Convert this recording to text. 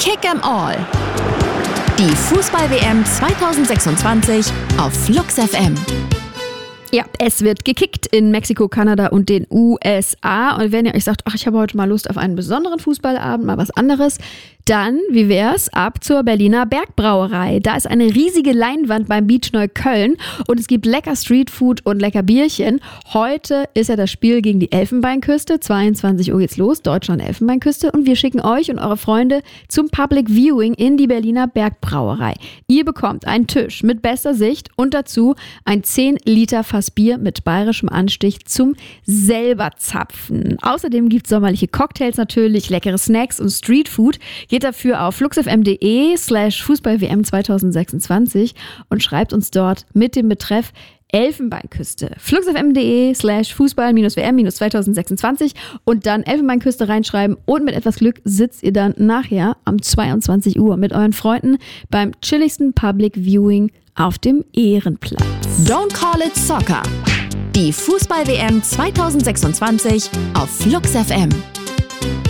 Kick 'em All. Die Fußball-WM 2026 auf Flux FM. Ja, es wird gekickt in Mexiko, Kanada und den USA. Und wenn ihr euch sagt, ach, ich habe heute mal Lust auf einen besonderen Fußballabend, mal was anderes, dann, wie wär's, ab zur Berliner Bergbrauerei. Da ist eine riesige Leinwand beim Beach Neukölln und es gibt lecker Streetfood und lecker Bierchen. Heute ist ja das Spiel gegen die Elfenbeinküste. 22 Uhr geht's los, Deutschland-Elfenbeinküste. Und wir schicken euch und eure Freunde zum Public Viewing in die Berliner Bergbrauerei. Ihr bekommt einen Tisch mit bester Sicht und dazu ein 10 Liter Fass Bier mit bayerischem Anstich zum selber zapfen. Außerdem gibt's sommerliche Cocktails natürlich, leckere Snacks und Streetfood. Geht dafür auf fluxfm.de/Fußball-WM 2026 und schreibt uns dort mit dem Betreff Elfenbeinküste. fluxfm.de/Fußball-WM 2026 und dann Elfenbeinküste reinschreiben und mit etwas Glück sitzt ihr dann nachher um 22 Uhr mit euren Freunden beim chilligsten Public Viewing auf dem Ehrenplatz. Don't call it soccer. Die Fußball-WM 2026 auf Flux FM.